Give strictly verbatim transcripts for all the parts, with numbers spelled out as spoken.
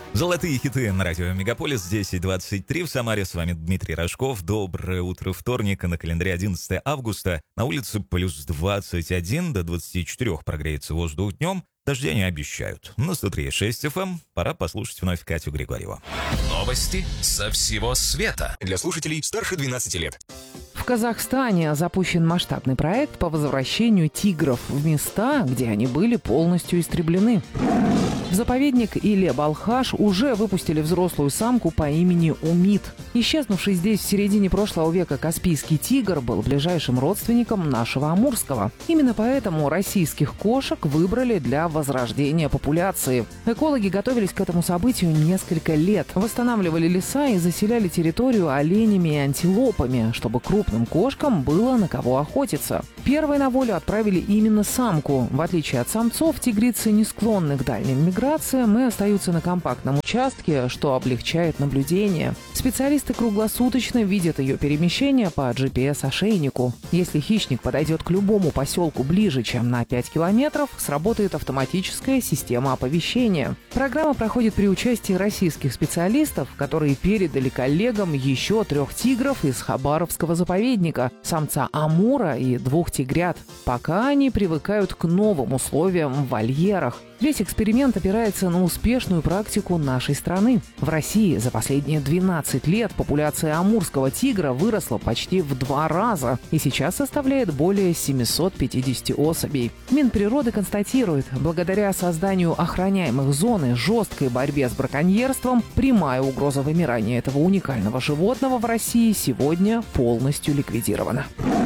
Золотые хиты на радио Мегаполис, десять двадцать три в Самаре. С вами Дмитрий Рожков. Доброе утро вторника, на календаре одиннадцатое августа. На улице плюс двадцать один, до двадцати четырёх прогреется воздух днем. Дождя не обещают. На сто три и шесть эф эм пора послушать вновь Катю Григорьеву. Новости со всего света. Для слушателей старше двенадцати лет. В Казахстане запущен масштабный проект по возвращению тигров в места, где они были полностью истреблены. В заповедник Иле-Балхаш уже выпустили взрослую самку по имени Умид. Исчезнувший здесь в середине прошлого века каспийский тигр был ближайшим родственником нашего амурского. Именно поэтому российских кошек выбрали для возрождения популяции. Экологи готовились к этому событию несколько лет. Восстанавливали леса и заселяли территорию оленями и антилопами, чтобы крупным кошкам было на кого охотиться. Первой на волю отправили именно самку. В отличие от самцов, тигрицы не склонны к дальним миграциям и остаются на компактном участке, что облегчает наблюдение. Специалисты круглосуточно видят ее перемещение по джи пи эс-ошейнику. Если хищник подойдет к любому поселку ближе, чем на пять километров, сработает автоматическая система оповещения. Программа проходит при участии российских специалистов, которые передали коллегам еще трех тигров из Хабаровского заповедника, самца амура и двух тигрят, пока они привыкают к новым условиям в вольерах. Весь эксперимент опирается на успешную практику нашей страны. В России за последние двенадцать лет популяция амурского тигра выросла почти в два раза и сейчас составляет более семьсот пятьдесят особей. Минприроды констатирует, благодаря созданию охраняемых зон и жесткой борьбе с браконьерством, прямая угроза вымирания этого уникального животного в России сегодня полностью ликвидирована.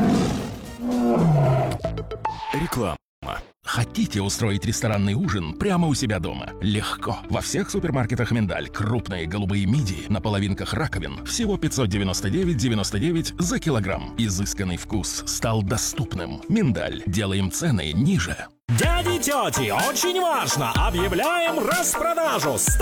Реклама. Хотите устроить ресторанный ужин прямо у себя дома? Легко. Во всех супермаркетах «Миндаль» крупные голубые мидии на половинках раковин всего пятьсот девяносто девять девяносто девять за килограмм. Изысканный вкус стал доступным. «Миндаль». Делаем цены ниже. Дяди, тети, очень важно! Объявляем распродажу!